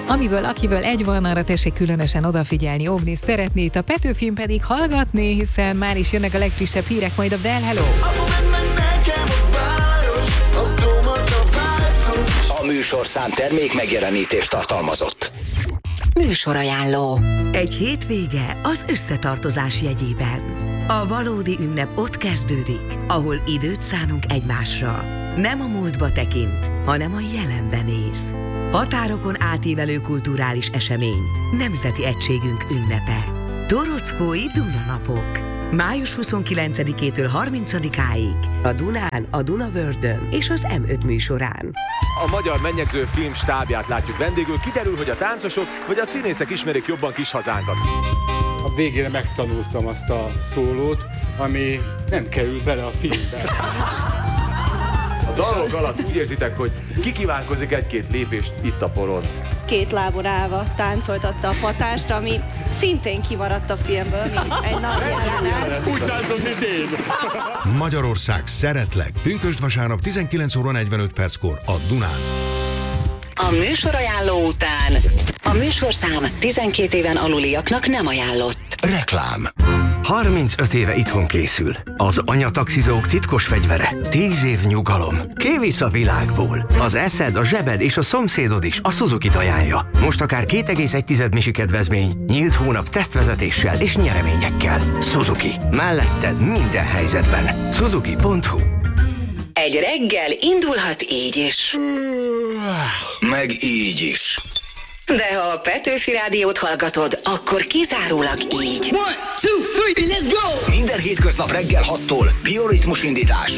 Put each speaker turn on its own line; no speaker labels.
Akiből egy van, arra tessék különösen odafigyelni, óvni szeretné, a Petőfin pedig hallgatni, hiszen már is jönnek a legfrissebb hírek, majd a Well Hello.
A műsorszám termék megjelenítést tartalmazott.
Műsorajánló. Egy hétvége az összetartozás jegyében. A valódi ünnep ott kezdődik, ahol időt szánunk egymásra. Nem a múltba tekint, hanem a jelenbe néz. Határokon átívelő kulturális esemény, nemzeti egységünk ünnepe. Torockói Dunanapok. Május 29-től 30-áig a Dunán, a Dunavördön és az M5 műsorán.
A magyar mennyegző film stábját látjuk vendégül, kiderül, hogy a táncosok vagy a színészek ismerik jobban kis hazánkat.
A végére megtanultam azt a szólót, ami nem kerül bele a filmbe.
A dalok alatt úgy érzitek, hogy kikívánkozik egy-két lépést itt a poron.
Két lábon állva táncoltatta a patást, ami szintén kimaradt a filmből, mint egy nap jelenet.
Úgy táncol, mint én.
Magyarország szeretlek. Pünkösd vasárnap 19 óra 45 perckor a Dunán.
A műsorajánló után a műsorszám 12 éven aluliaknak nem ajánlott.
Reklám. 35 éve itthon készül. Az anyataxizók titkos fegyvere. 10 év nyugalom. Kivisz a világból. Az eszed, a zsebed és a szomszédod is a Suzuki-t ajánlja. Most akár 2,1 misi kedvezmény, nyílt hónap tesztvezetéssel és nyereményekkel. Suzuki. Melletted minden helyzetben. Suzuki.hu.
Egy reggel indulhat így is.
Meg így is.
De ha a Petőfi Rádiót hallgatod, akkor kizárólag így.
1, 2, 3, let's go! Minden hétköznap reggel 6-tól bioritmus indítás.